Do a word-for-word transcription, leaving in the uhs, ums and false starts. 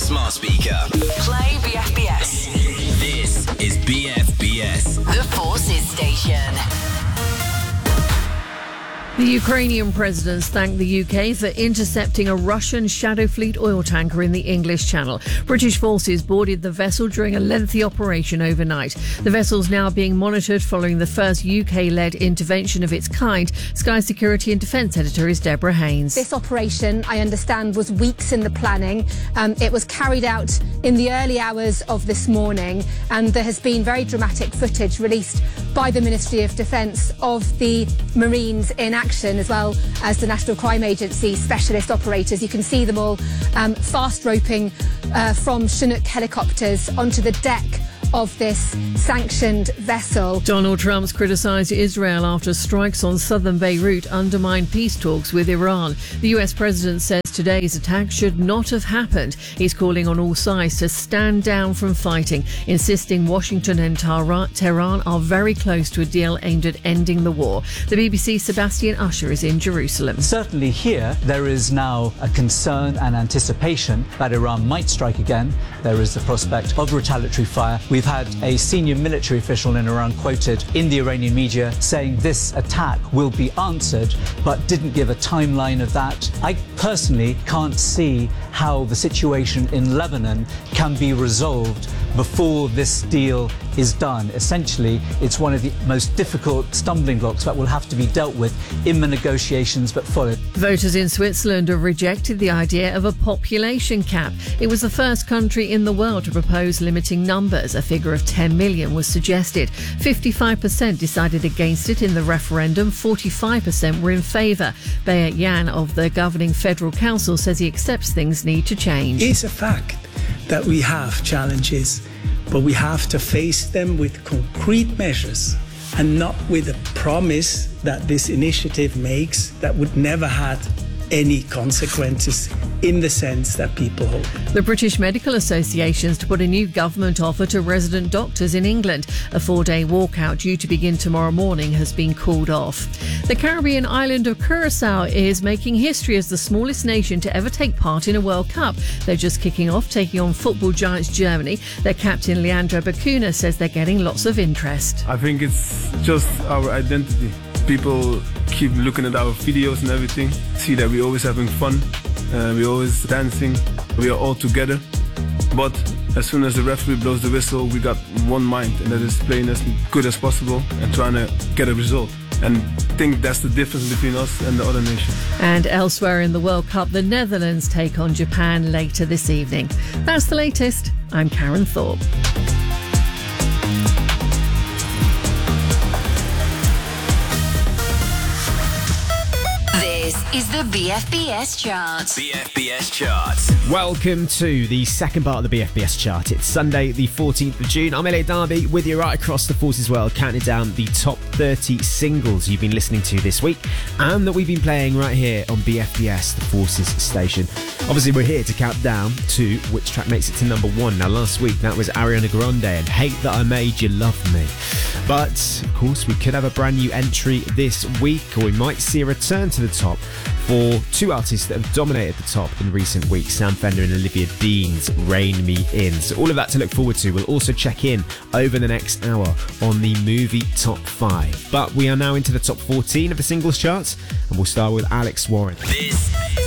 smart speaker. Play B F B S. This is B F B S. The Forces Station. The Ukrainian president thanked the U K for intercepting a Russian Shadow Fleet oil tanker in the English Channel. British forces boarded the vessel during a lengthy operation overnight. The vessel's now being monitored following the first U K-led intervention of its kind. Sky Security and Defence editor is Deborah Haynes. This operation, I understand, was weeks in the planning. Um, it was carried out in the early hours of this morning, and there has been very dramatic footage released by the Ministry of Defence of the Marines in action, as well as the National Crime Agency specialist operators. You can see them all um, fast roping uh, from Chinook helicopters onto the deck of this sanctioned vessel. Donald Trump's criticised Israel after strikes on southern Beirut undermine peace talks with Iran. The U S president says today's attack should not have happened. He's calling on all sides to stand down from fighting, insisting Washington and Tehran are very close to a deal aimed at ending the war. The B B C's Sebastian Usher is in Jerusalem. Certainly here, there is now a concern and anticipation that Iran might strike again. There is the prospect of retaliatory fire. We've had a senior military official in Iran quoted in the Iranian media saying this attack will be answered, but didn't give a timeline of that. I personally can't see how the situation in Lebanon can be resolved before this deal is done. Essentially, it's one of the most difficult stumbling blocks that will have to be dealt with in the negotiations that follow. Voters in Switzerland have rejected the idea of a population cap. It was the first country in the world to propose limiting numbers. A figure of ten million was suggested. fifty-five percent decided against it in the referendum. forty-five percent were in favour. Beat Yan of the governing Federal Council says he accepts things need to change. It's a fact that we have challenges, but we have to face them with concrete measures and not with a promise that this initiative makes that would never have any consequences in the sense that people hope. The British Medical Association's to put a new government offer to resident doctors in England. A four-day walkout due to begin tomorrow morning has been called off. The Caribbean island of Curacao is making history as the smallest nation to ever take part in a World Cup. They're just kicking off, taking on football giants Germany. Their captain Leandro Bacuna says they're getting lots of interest. I think it's just our identity. People keep looking at our videos and everything, see that we're always having fun, uh, we're always dancing, we are all together. But as soon as the referee blows the whistle, we got one mind, and that is playing as good as possible and trying to get a result. And I think that's the difference between us and the other nations. And elsewhere in the World Cup, the Netherlands take on Japan later this evening. That's the latest. I'm Karen Thorpe. This is the B F B S chart. B F B S chart. Welcome to the second part of the B F B S chart. It's Sunday, the fourteenth of June. I'm Elliot Darby with you right across the Forces world, counting down the top thirty singles you've been listening to this week and that we've been playing right here on B F B S, the Forces station. Obviously, we're here to count down to which track makes it to number one. Now, last week, that was Ariana Grande and Hate That I Made You Love Me. But, of course, we could have a brand new entry this week, or we might see a return to the top for two artists that have dominated the top in recent weeks, Sam Fender and Olivia Dean's Rein Me In. So all of that to look forward to. We'll also check in over the next hour on the movie top five. But we are now into the top fourteen of the singles charts, and we'll start with Alex Warren. This